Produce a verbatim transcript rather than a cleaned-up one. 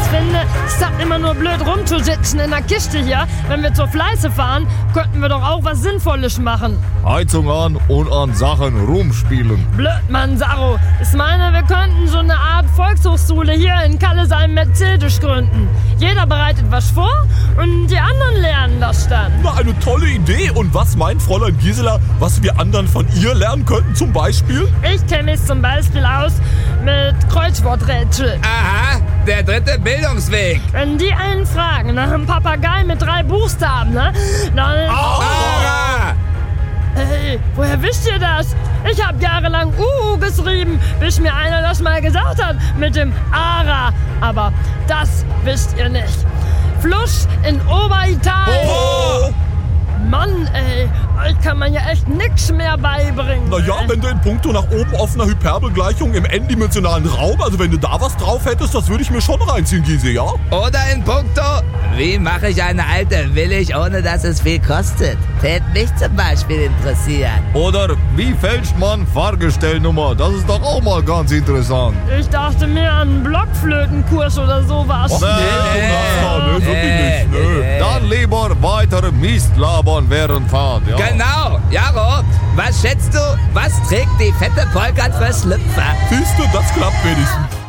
finde, statt immer nur blöd rumzusitzen in der Kiste hier, wenn wir zur Fleiße fahren, könnten wir doch auch was Sinnvolles machen. Heizung an und an Sachen rumspielen. Blöd, Mann, Saro. Ich meine, wir könnten so eine Art Volkshochschule hier in Kallesheim-Mercedes gründen. Jeder bereitet was vor und die anderen lernen das dann. Na, eine tolle Idee. Und was meint Fräulein Gisela, was wir anderen von ihr lernen könnten zum Beispiel? Ich kenne mich zum Beispiel aus mit Kreuzworträtsel. Aha, der dritte Bildungsweg. Wenn die einen fragen nach einem Papagei mit drei Buchstaben, ne? Dann... Ara! Hey, woher wisst ihr das? Ich habe jahrelang Uhu geschrieben, bis mir einer das mal gesagt hat mit dem Ara. Aber das wisst ihr nicht. Fluss in Oberitalien. Oh! Mann, ey, euch kann man ja echt nix mehr beibringen. Naja, ey. wenn du in puncto nach oben offener Hyperbelgleichung im n-dimensionalen Raum, also wenn du da was drauf hättest, das würde ich mir schon reinziehen, Gisi, ja? Oder in puncto, wie mache ich eine alte willig, ohne dass es viel kostet? Tät mich zum Beispiel interessieren. Oder wie fälscht man Fahrgestellnummer? Das ist doch auch mal ganz interessant. Ich dachte mir an einen Blockflötenkurs oder sowas. Och, nee, nee, nee, wirklich nicht, nö. Dann lieber weitere Mist labern während Fahrt, ja? Genau, Jaro, was schätzt du, was trägt die fette Polka für Schlüpfer? Siehst du, das klappt wenigstens.